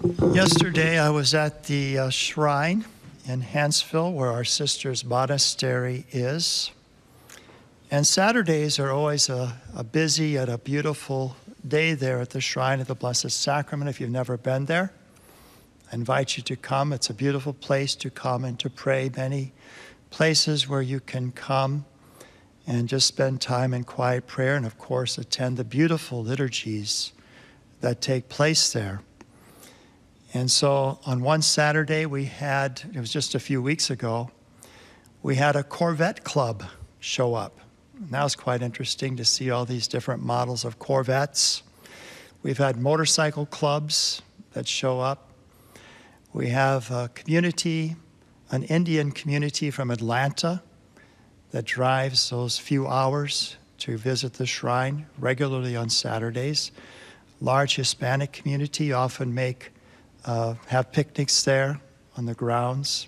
Yesterday, I was at the shrine in Hansville, where our sister's monastery is. And Saturdays are always a busy and a beautiful day there at the Shrine of the Blessed Sacrament. If you've never been there, I invite you to come. It's a beautiful place to come and to pray. Many places where you can come and just spend time in quiet prayer and, of course, attend the beautiful liturgies that take place there. And so on one Saturday it was just a few weeks ago, we had a Corvette club show up. And that was quite interesting to see all these different models of Corvettes. We've had motorcycle clubs that show up. We have a community, an Indian community from Atlanta that drives those few hours to visit the shrine regularly on Saturdays. Large Hispanic community often have picnics there on the grounds.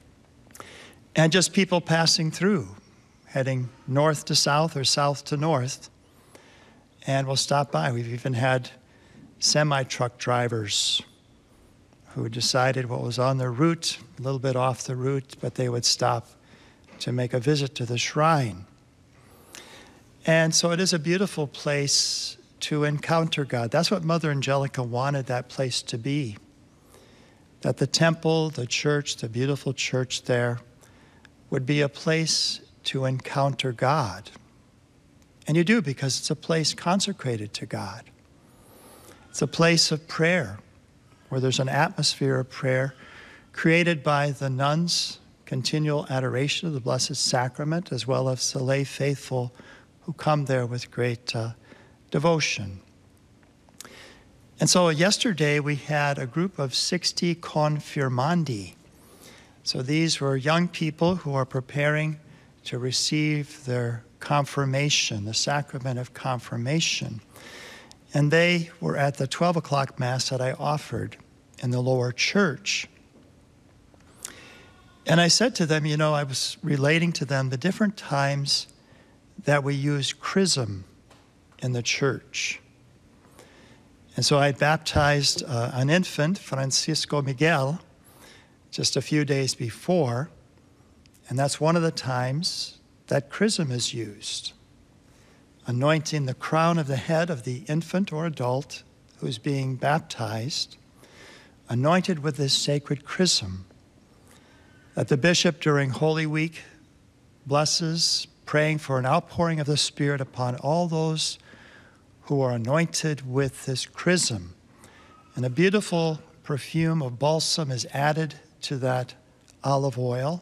And just people passing through, heading north to south or south to north. And we'll stop by. We've even had semi-truck drivers who decided what was on their route, a little bit off the route, but they would stop to make a visit to the shrine. And so it is a beautiful place to encounter God. That's what Mother Angelica wanted that place to be. That the temple, the church, the beautiful church there would be a place to encounter God. And you do, because it's a place consecrated to God. It's a place of prayer where there's an atmosphere of prayer created by the nuns' continual adoration of the Blessed Sacrament, as well as the lay faithful who come there with great devotion. And so yesterday we had a group of 60 confirmandi. So these were young people who are preparing to receive their confirmation, the sacrament of confirmation. And they were at the 12 o'clock Mass that I offered in the lower church. And I said to them, I was relating to them the different times that we use chrism in the church. And so I baptized an infant, Francisco Miguel, just a few days before. And that's one of the times that chrism is used, anointing the crown of the head of the infant or adult who's being baptized, anointed with this sacred chrism that the bishop during Holy Week blesses, praying for an outpouring of the Spirit upon all those who are anointed with this chrism. And a beautiful perfume of balsam is added to that olive oil.